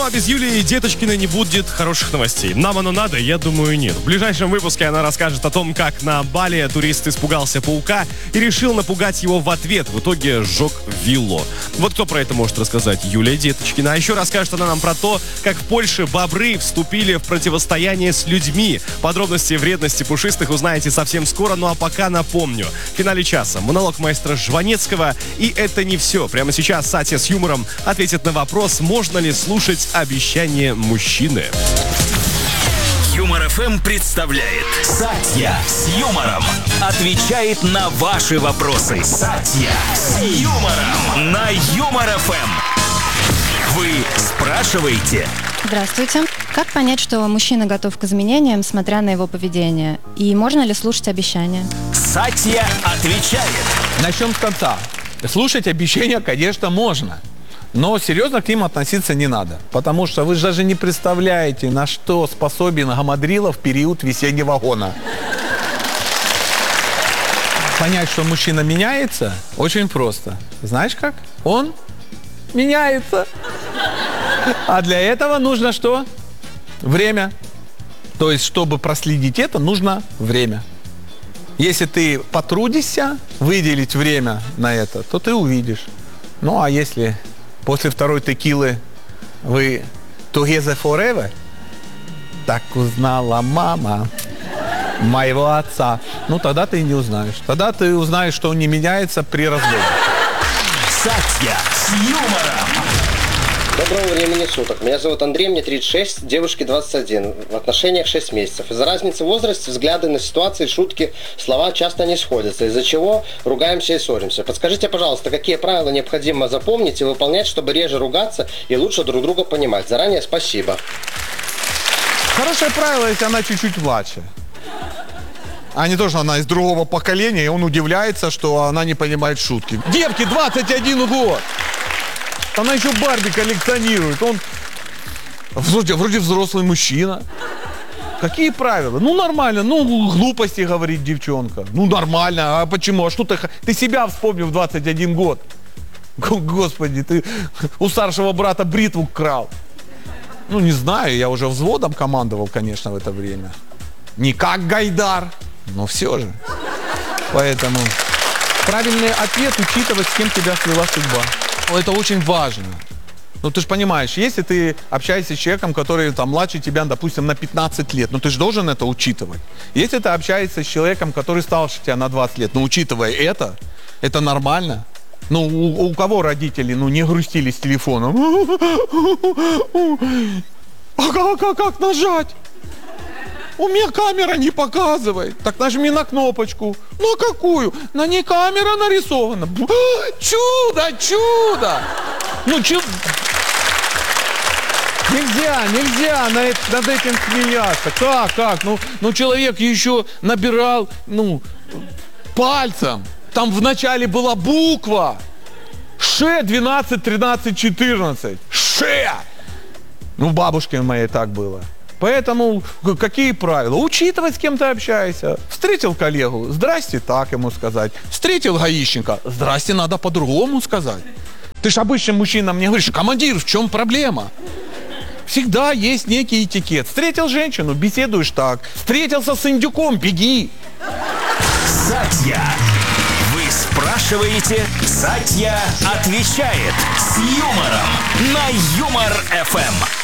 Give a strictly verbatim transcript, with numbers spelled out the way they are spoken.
Ну а без Юлии Деточкиной не будет хороших новостей. Нам оно надо? Я думаю, нет. В ближайшем выпуске она расскажет о том, как на Бали турист испугался паука и решил напугать его в ответ. В итоге сжег виллу. Вот кто про это может рассказать? Юлия Деточкина. А еще расскажет она нам про то, как в Польше бобры вступили в противостояние с людьми. Подробности вредности пушистых узнаете совсем скоро. Ну а пока напомню. В финале часа монолог маэстро Жванецкого. И это не все. Прямо сейчас Сатья с юмором ответит на вопрос, можно ли слушать обещания мужчины. Юмор эф эм представляет Сатья с юмором. Отвечает на ваши вопросы. Сатья с юмором на Юмор эф эм. Вы спрашиваете. Здравствуйте. Как понять, что мужчина готов к изменениям, смотря на его поведение? И можно ли слушать обещания? Сатья отвечает. Начнем с конца. Слушать обещания, конечно, можно. Но серьезно к ним относиться не надо. Потому что вы же даже не представляете, на что способен Гамадрила в период весеннего гона. Понять, что мужчина меняется, очень просто. Знаешь как? Он меняется. А для этого нужно что? Время. То есть, чтобы проследить это, нужно время. Если ты потрудишься выделить время на это, то ты увидишь. Ну, а если после второй текилы вы together forever, так узнала мама моего отца, ну, тогда ты не узнаешь. Тогда ты узнаешь, что он не меняется при разводе. Сатья с юмором. Доброго времени суток. Меня зовут Андрей, мне тридцать шесть, девушке двадцать один. В отношениях шесть месяцев. Из-за разницы в возрасте взгляды на ситуации, шутки, слова часто не сходятся, из-за чего ругаемся и ссоримся. Подскажите, пожалуйста, какие правила необходимо запомнить и выполнять, чтобы реже ругаться и лучше друг друга понимать? Заранее спасибо. Хорошее правило, если она чуть-чуть младше. А не то, что она из другого поколения, и он удивляется, что она не понимает шутки. Девке двадцать один год. Она еще Барби коллекционирует. Он вроде, вроде взрослый мужчина. Какие правила? Ну, нормально. Ну, глупости говорит девчонка. Ну, нормально. А почему? А что ты... Ты себя вспомнил в двадцать один год. Господи, ты у старшего брата бритву крал. Ну, не знаю. Я уже взводом командовал, конечно, в это время. Не как Гайдар, но все же. Поэтому правильный ответ — учитывать, с кем тебя свела судьба. Это очень важно. Ну, ты же понимаешь, если ты общаешься с человеком, который там младше тебя, допустим, на пятнадцать лет, ну, ты же должен это учитывать. Если ты общаешься с человеком, который старше тебя на двадцать лет, ну, учитывая это, это нормально. Ну, у, у кого родители, ну, не грустили с телефоном? А как, а как нажать? У меня камера не показывает. Так нажми на кнопочку. Ну, какую? На ней камера нарисована. Чудо, чудо! Ну, чудо. Нельзя, нельзя над, над этим смеяться. Как, как? Ну, ну, человек еще набирал, ну, пальцем. Там вначале была буква. Ш двенадцать, тринадцать, четырнадцать. Ш! Ну, у бабушки моей так было. Поэтому какие правила? Учитывать, с кем ты общаешься. Встретил коллегу, здрасте, так ему сказать. Встретил гаишника, здрасте, надо по-другому сказать. Ты ж обычным мужчинам не говоришь, командир, в чем проблема? Всегда есть некий этикет. Встретил женщину, беседуешь так. Встретился с индюком, беги. Сатья. Вы спрашиваете, Сатья отвечает с юмором на Юмор эф эм.